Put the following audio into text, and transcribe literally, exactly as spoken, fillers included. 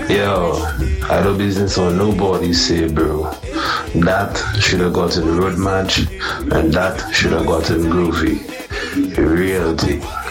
Yo, I do business on nobody say, bro. That should have gotten road match, and that should have gotten groovy. Reality.